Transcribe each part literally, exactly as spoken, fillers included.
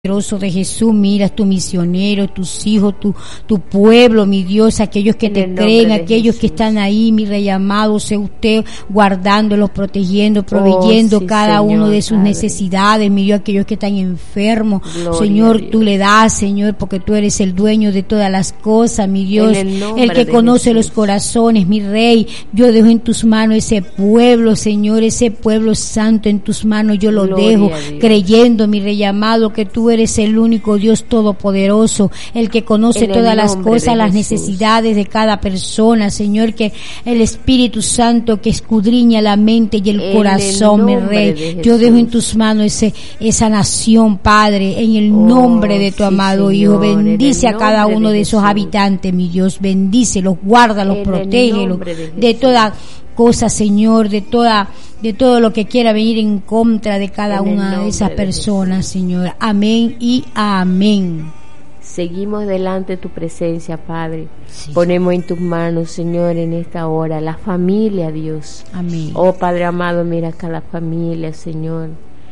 Poderoso de Jesús, mira tu misionero, tus hijos, tu, tu pueblo, mi Dios, aquellos que te creen, aquellos que están ahí, mi rey amado, sea usted guardándolos, protegiendo, proveyendo oh, sí, cada Señor, uno de sus Padre. necesidades, mi Dios, aquellos que están enfermos, Gloria Señor, tú le das, Señor, porque tú eres el dueño de todas las cosas, mi Dios, el, el que conoce Jesús. Los corazones, mi rey, yo dejo en tus manos ese pueblo, Señor, ese pueblo santo en tus manos, yo lo Gloria dejo, creyendo, mi rey amado, que tú eres el único Dios todopoderoso, el que conoce en todas las cosas, las Jesús. Necesidades de cada persona, Señor, que el Espíritu Santo que escudriña la mente y el en corazón, el mi Rey, yo dejo en tus manos ese, esa nación, Padre, en el oh, nombre de tu sí, amado Señor, Hijo, bendice a cada uno de, de esos habitantes, mi Dios, bendícelos, guárdalos, en protégelos de, de toda cosa, Señor, de toda de todo lo que quiera venir en contra de cada en una de esas de personas, Señor. Amén y amén. Seguimos delante de tu presencia, Padre. Sí. Ponemos en tus manos, Señor, en esta hora, la familia, Dios. Amén. Oh, Padre amado, mira acá la familia, Señor.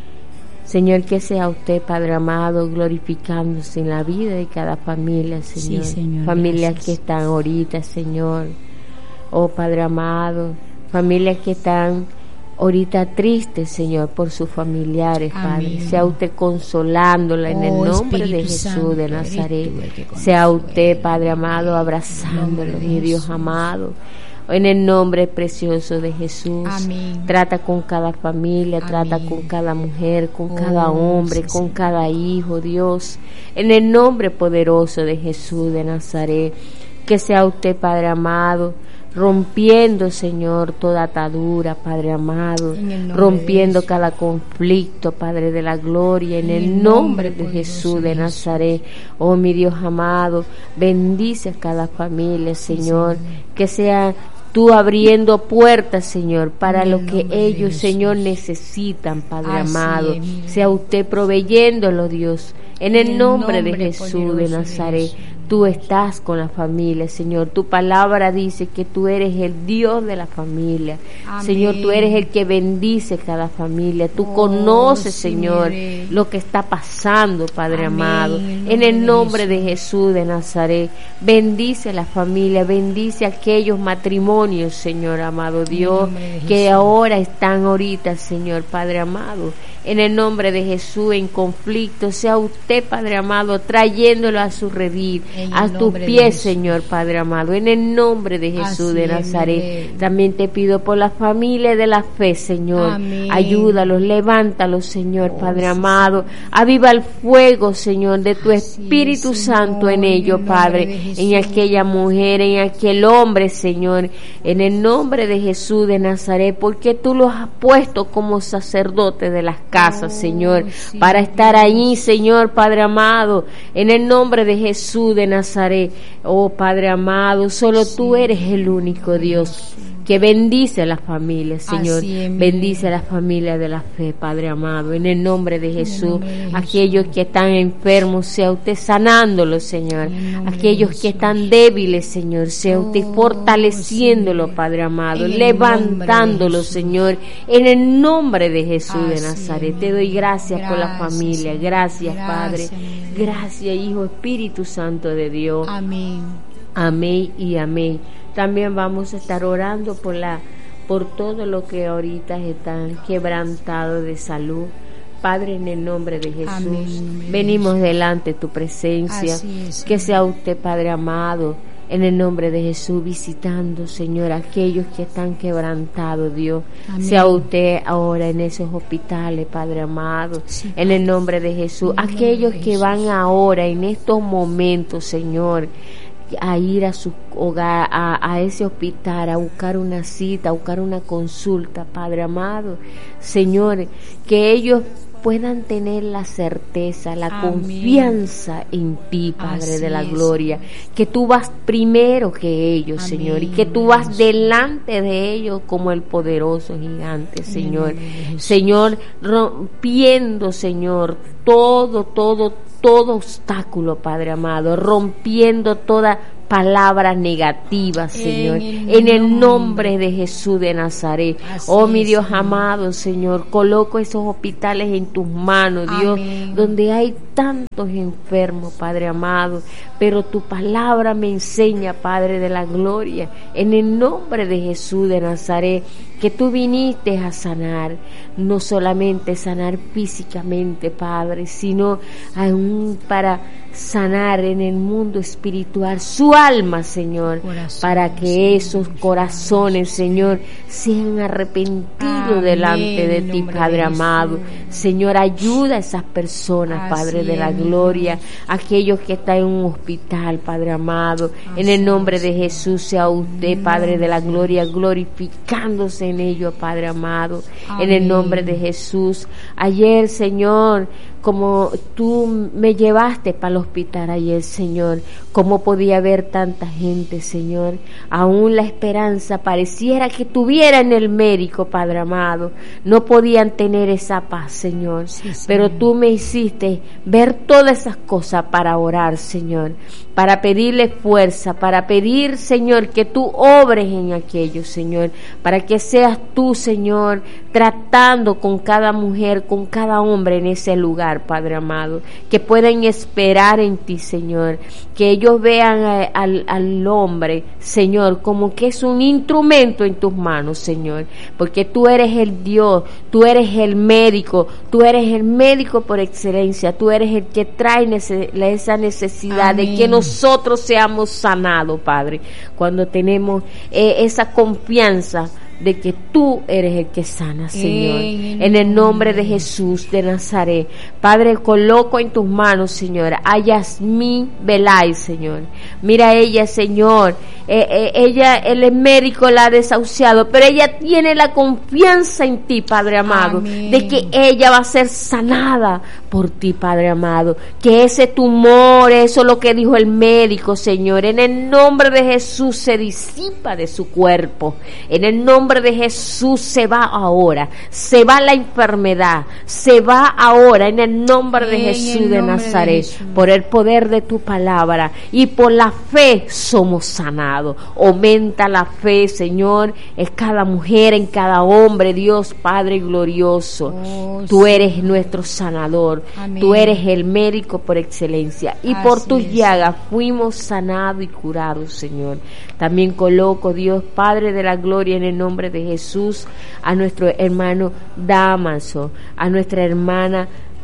Señor, que sea usted, Padre amado, glorificándose en la vida de cada familia, Señor. Sí, Señor, familias gracias. que están ahorita, Señor. Oh, Padre amado, familias que están ahorita tristes, Señor, por sus familiares, Amén. Padre. Sea usted consolándola en Oh, el nombre Espíritu de Jesús Santo, de eres Nazaret. tú el que Sea consuela. usted, Padre amado, abrazándola, En el nombre de mi Dios Jesús. amado. En el nombre precioso de Jesús. Amén. Trata con cada familia, Amén. trata con cada mujer, con Oh, cada hombre, sí, con Señor. cada hijo, Dios. En el nombre poderoso de Jesús de Nazaret. Que sea usted, Padre amado, rompiendo, Señor, toda atadura, Padre amado, rompiendo cada conflicto, Padre de la gloria, en, en el nombre, nombre de Jesús de Nazaret. Oh, mi Dios amado, bendice a cada familia, Señor, sí, Señor. Que sea tú abriendo puertas, Señor, para lo que ellos, Señor, necesitan, Padre Así amado. Es, sea usted proveyéndolo, Dios, en, en el nombre, nombre de Jesús de Nazaret. De Tú estás con la familia, Señor. Tu palabra dice que tú eres el Dios de la familia. Amén. Señor, tú eres el que bendice cada familia. Tú oh, conoces, sí, Señor, mire. Lo que está pasando, Padre Amén. Amado. En el nombre de Jesús de Nazaret, bendice la familia, bendice aquellos matrimonios, Señor, amado Dios, que ahora están ahorita, Señor, Padre amado. En el nombre de Jesús, en conflicto, sea usted, Padre amado, trayéndolo a su redil, a tus pies, Señor, Padre amado, en el nombre de Jesús Así de Nazaret. Es, También te pido por la familia de la fe, Señor. Amén. Ayúdalos, levántalos, Señor, oh, Padre sí, amado. Aviva el fuego, Señor, de tu Así Espíritu es, Santo Señor, en ellos, Padre, en aquella mujer, en aquel hombre, Señor, en el nombre de Jesús de Nazaret, porque tú los has puesto como sacerdote de las casas, Señor, oh, sí, para estar ahí, Señor, Padre amado, en el nombre de Jesús de Nazaret. Oh, Padre amado, solo sí, tú eres el único Dios que bendice a las familias, Señor. Es, bendice a las familias de la fe, Padre amado, en el nombre de Jesús. De aquellos que están enfermos, sea usted sanándolos, Señor. Aquellos que están débiles, Señor, sea usted oh, fortaleciéndolos, Padre amado, levantándolos, Señor, en el nombre de Jesús Así de Nazaret. Te doy gracias, gracias por la familia. Gracias, gracias Padre. Amén. Gracias, Hijo, Espíritu Santo de Dios. Amén. Amén y amén. También vamos a estar orando por la por todo lo que ahorita están quebrantados de salud. Padre, en el nombre de Jesús, amén, venimos Jesús. Delante de tu presencia. Es, que sea usted, Padre amado, en el nombre de Jesús, visitando, Señor, aquellos que están quebrantados, Dios. Amén. Sea usted ahora en esos hospitales, Padre amado, sí, en el nombre de Jesús. Aquellos que van ahora, en estos momentos, Señor, a ir a su hogar, a, a ese hospital, a buscar una cita, a buscar una consulta, Padre amado, Señor, que ellos puedan tener la certeza, la Amén. Confianza en ti, Padre Así de la es. Gloria, que tú vas primero que ellos, Amén. Señor, y que tú vas delante de ellos como el poderoso gigante, Señor. Amén. Señor, rompiendo, Señor, todo, todo, todo obstáculo, Padre amado, rompiendo toda palabras negativas, Señor, en el, en el nombre de Jesús de Nazaret. Así oh, mi Dios es, amado, Señor, coloco esos hospitales en tus manos, Dios, amén, donde hay tantos enfermos, Padre amado, pero tu palabra me enseña, Padre de la gloria, en el nombre de Jesús de Nazaret, que tú viniste a sanar, no solamente sanar físicamente, Padre, sino aún para sanar en el mundo espiritual su alma, Señor, corazón, para que Señor, esos corazones, Señor, sean arrepentidos amén, delante de ti, Padre de amado. Señor, ayuda a esas personas, así Padre de la gloria, aquellos que están en un hospital, Padre amado, así en el nombre es, de Jesús, sea usted, Padre de la gloria, glorificándose en ello, Padre amado, amén, en el nombre de Jesús. Ayer, Señor, como tú me llevaste para el hospital ayer, Señor, cómo podía haber tanta gente, Señor, aún la esperanza pareciera que tuviera en el médico, Padre amado, no podían tener esa paz, Señor, sí, pero tú me hiciste ver todas esas cosas para orar, Señor, para pedirle fuerza, para pedir, Señor, que tú obres en aquello, Señor, para que seas tú, Señor, tratando con cada mujer, con cada hombre en ese lugar, Padre amado, que puedan esperar en ti, Señor, que ellos vean a, al, al hombre, Señor, como que es un instrumento en tus manos, Señor, porque tú eres el Dios, tú eres el médico, tú eres el médico por excelencia, tú eres el que trae nece- esa necesidad amén, de que nosotros seamos sanados, Padre, cuando tenemos eh, esa confianza de que tú eres el que sana, Señor, en, en el nombre de Jesús de Nazaret. Padre, coloco en tus manos, Señor, a Yasmín Belay, Señor. Mira ella, Señor, eh, eh, ella, el médico la ha desahuciado, pero ella tiene la confianza en ti, Padre amado, amén, de que ella va a ser sanada por ti, Padre amado, que ese tumor, eso es lo que dijo el médico, Señor, en el nombre de Jesús se disipa de su cuerpo, en el nombre de Jesús se va ahora, se va la enfermedad, se va ahora en el nombre de Jesús de Nazaret, por el poder de tu palabra y por la fe somos sanados. Aumenta la fe, Señor, en cada mujer, en cada hombre, Dios Padre glorioso, oh, tú eres sí, nuestro sanador, amén, tú eres el médico por excelencia y así por tus es, llagas fuimos sanados y curados, Señor. También coloco, Dios Padre de la gloria, en el nombre de Jesús, a nuestro hermano Damaso, a nuestra hermana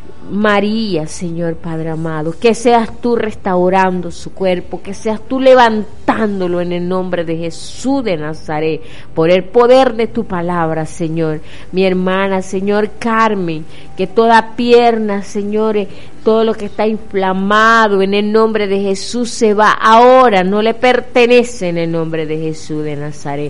María, Señor Padre amado, que seas tú restaurando su cuerpo, que seas tú levantándolo en el nombre de Jesús de Nazaret, por el poder de tu palabra, Señor. Mi hermana, Señor Carmen, que toda pierna, Señor, todo lo que está inflamado en el nombre de Jesús se va ahora, no le pertenece en el nombre de Jesús de Nazaret.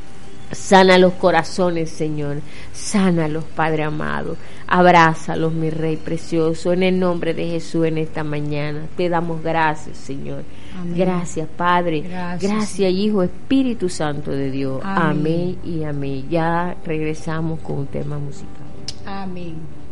Sana los corazones, Señor, sánalos, Padre amado, abrázalos, mi Rey precioso, en el nombre de Jesús en esta mañana. Te damos gracias, Señor. Amén. Gracias, Padre. Gracias, gracias, Hijo, Espíritu Santo de Dios. Amén. Amén y amén. Ya regresamos con un tema musical. Amén.